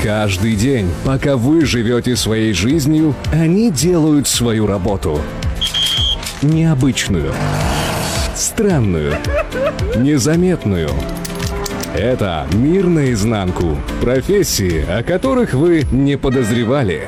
Каждый день, пока вы живете своей жизнью, они делают свою работу. Необычную, странную, незаметную. Это «Мир наизнанку». Профессии, о которых вы не подозревали.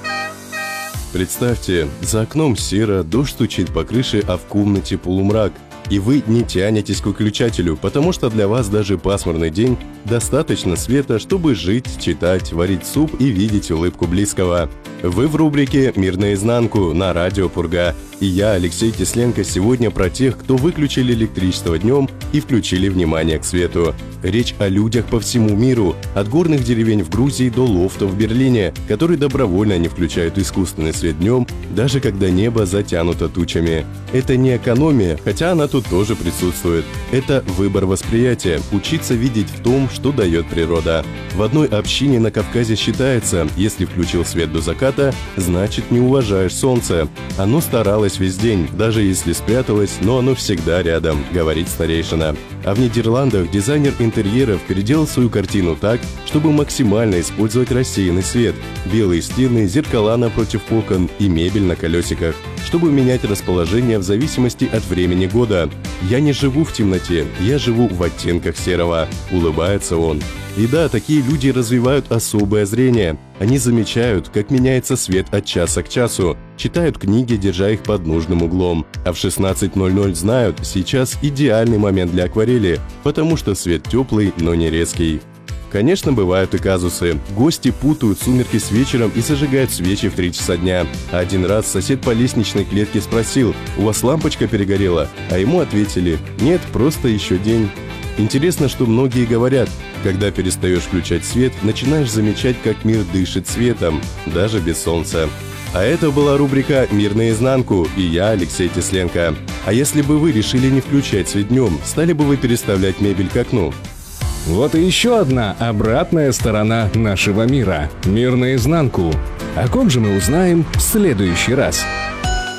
Представьте, за окном серо, дождь стучит по крыше, а в комнате полумрак. И вы не тянетесь к выключателю, потому что для вас даже пасмурный день достаточно света, чтобы жить, читать, варить суп и видеть улыбку близкого. Вы в рубрике «Мир наизнанку» на радио Пурга. И я, Алексей Тесленко, сегодня про тех, кто выключили электричество днем и включили внимание к свету. Речь о людях по всему миру, от горных деревень в Грузии до лофтов в Берлине, которые добровольно не включают искусственный свет днем, даже когда небо затянуто тучами. Это не экономия, хотя она тут тоже присутствует. Это выбор восприятия, учиться видеть в том, что дает природа. В одной общине на Кавказе считается, если включил свет до заката, значит не уважаешь солнце. Оно старалось весь день, даже если спряталось, но оно всегда рядом, говорит старейшина. А в Нидерландах дизайнер интерьеров переделал свою картину так, чтобы максимально использовать рассеянный свет, белые стены, зеркала напротив окон и мебель на колесиках, чтобы менять расположение в зависимости от времени года. «Я не живу в темноте, я живу в оттенках серого», — улыбается он. И да, такие люди развивают особое зрение. Они замечают, как меняется свет от часа к часу, читают книги, держа их под нужным углом. А в 16:00 знают, сейчас идеальный момент для акварели, потому что свет теплый, но не резкий. Конечно, бывают и казусы. Гости путают сумерки с вечером и зажигают свечи в 3 часа дня. Один раз сосед по лестничной клетке спросил: «У вас лампочка перегорела?» А ему ответили: «Нет, просто еще день». Интересно, что многие говорят: когда перестаешь включать свет, начинаешь замечать, как мир дышит светом, даже без солнца. А это была рубрика «Мир наизнанку» и я, Алексей Тесленко. А если бы вы решили не включать свет днем, стали бы вы переставлять мебель к окну? Вот и еще одна обратная сторона нашего мира. Мир наизнанку. О ком же мы узнаем в следующий раз?